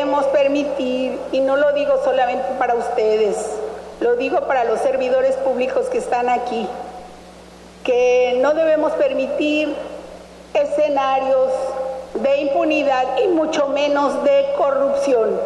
debemos permitir, y no lo digo solamente para ustedes, lo digo para los servidores públicos que están aquí, que no debemos permitir escenarios de impunidad y mucho menos de corrupción,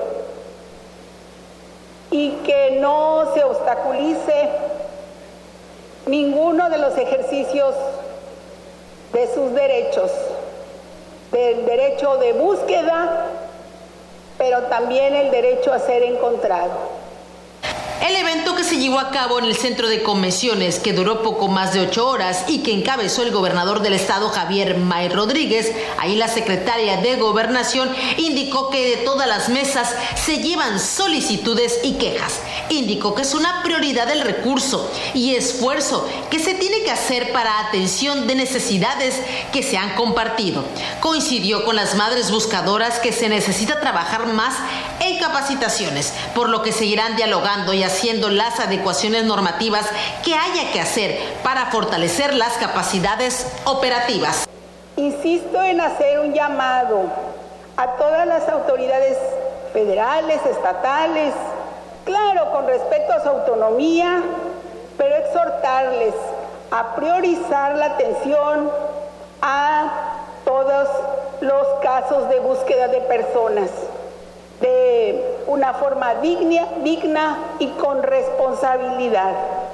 y que no se obstaculice ninguno de los ejercicios de sus derechos, del derecho de búsqueda, pero también el derecho a ser encontrado. El evento, que se llevó a cabo en el Centro de Convenciones, que duró poco más de 8 horas y que encabezó el gobernador del estado, Javier May Rodríguez, ahí la secretaria de Gobernación indicó que de todas las mesas se llevan solicitudes y quejas. Indicó que es una prioridad el recurso y esfuerzo que se tiene que hacer para atención de necesidades que se han compartido. Coincidió con las madres buscadoras que se necesita trabajar más en capacitaciones, por lo que seguirán dialogando y haciendo las adecuaciones normativas que haya que hacer para fortalecer las capacidades operativas. Insisto en hacer un llamado a todas las autoridades federales, estatales, claro, con respeto a su autonomía, pero exhortarles a priorizar la atención a todos los casos de búsqueda de personas de una forma digna y con responsabilidad.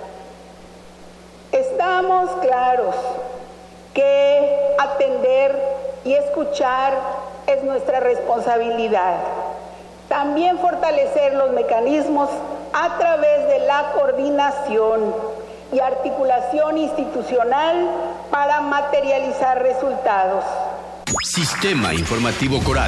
Estamos claros que atender y escuchar es nuestra responsabilidad. También fortalecer los mecanismos a través de la coordinación y articulación institucional para materializar resultados. Sistema Informativo Coral.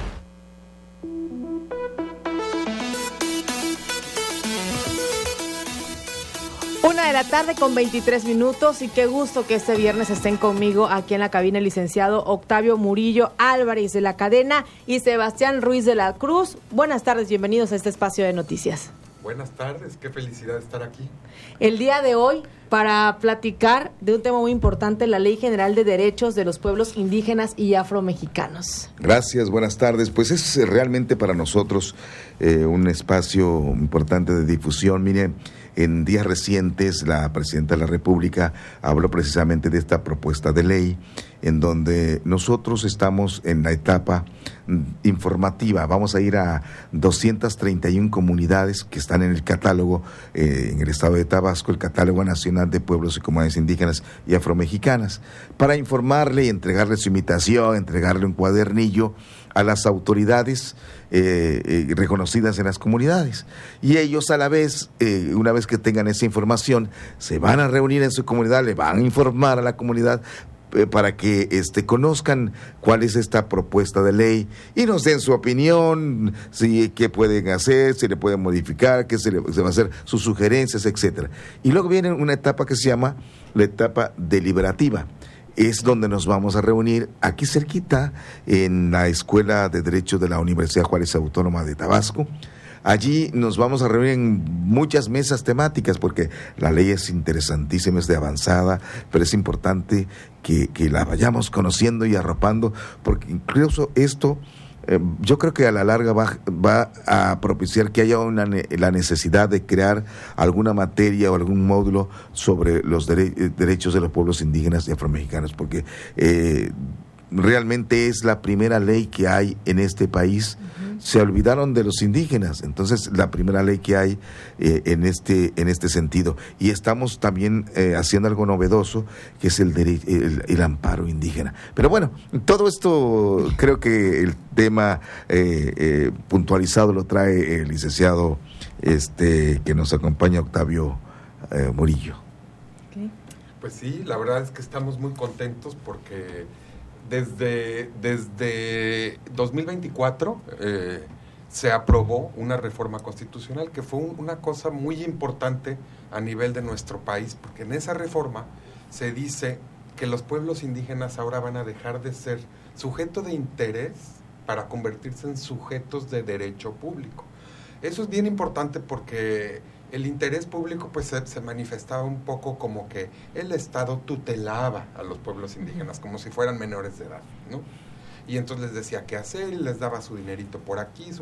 1:23 p.m. y qué gusto que este viernes estén conmigo aquí en la cabina el licenciado Octavio Murillo Álvarez de la Cadena y Sebastián Ruiz de la Cruz. Buenas tardes, bienvenidos a este espacio de noticias. Buenas tardes, qué felicidad estar aquí. El día de hoy, para platicar de un tema muy importante, la Ley General de Derechos de los Pueblos Indígenas y Afromexicanos. Gracias, buenas tardes. Pues es realmente para nosotros un espacio importante de difusión. Miren, en días recientes la Presidenta de la República habló precisamente de esta propuesta de ley en donde nosotros estamos en la etapa informativa. Vamos a ir a 231 comunidades que están en el catálogo, en el estado de Tabasco, el Catálogo Nacional de Pueblos y Comunidades Indígenas y Afromexicanas, para informarle y entregarle su invitación, entregarle un cuadernillo a las autoridades reconocidas en las comunidades. Y ellos a la vez, una vez que tengan esa información, se van a reunir en su comunidad, le van a informar a la comunidad para que conozcan cuál es esta propuesta de ley y nos den su opinión, si qué pueden hacer, si le pueden modificar, qué se va a hacer, sus sugerencias, etcétera. Y luego viene una etapa que se llama la etapa deliberativa. Es donde nos vamos a reunir aquí cerquita en la Escuela de Derecho de la Universidad Juárez Autónoma de Tabasco. Allí nos vamos a reunir en muchas mesas temáticas porque la ley es interesantísima, es de avanzada, pero es importante que la vayamos conociendo y arropando, porque incluso esto yo creo que a la larga va a propiciar que haya la necesidad de crear alguna materia o algún módulo sobre los derechos de los pueblos indígenas y afromexicanos, porque realmente es la primera ley que hay en este país. Se olvidaron de los indígenas, entonces la primera ley que hay en este sentido, y estamos también haciendo algo novedoso, que es el amparo indígena. Pero bueno, todo esto creo que el tema puntualizado lo trae el licenciado que nos acompaña, Octavio Murillo. Okay. Pues sí, la verdad es que estamos muy contentos porque desde 2024 se aprobó una reforma constitucional que fue una cosa muy importante a nivel de nuestro país, porque en esa reforma se dice que los pueblos indígenas ahora van a dejar de ser sujeto de interés para convertirse en sujetos de derecho público. Eso es bien importante porque el interés público pues se manifestaba un poco como que el Estado tutelaba a los pueblos indígenas como si fueran menores de edad, ¿no? Y entonces les decía qué hacer y les daba su dinerito por aquí,